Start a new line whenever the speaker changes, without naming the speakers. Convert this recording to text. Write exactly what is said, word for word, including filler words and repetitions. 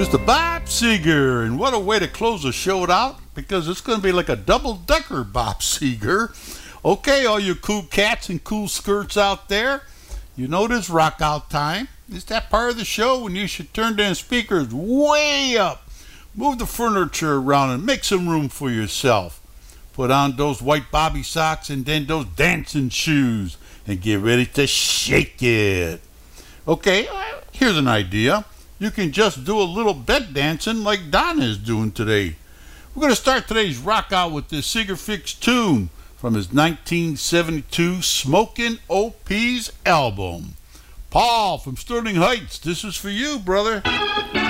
Mister Bob Seger, and what a way to close the show out, because it's going to be like a double-decker Bob Seger. Okay, all you cool cats and cool skirts out there, you know this rock out time. It's that part of the show when you should turn them speakers way up, move the furniture around, and make some room for yourself. Put on those white bobby socks and then those dancing shoes, and get ready to shake it. Okay, here's an idea. You can just do a little bed dancing like Donna is doing today. We're going to start today's rock out with this Seger Fix tune from his nineteen seventy-two Smokin' O P's album. Paul from Sterling Heights, this is for you, brother.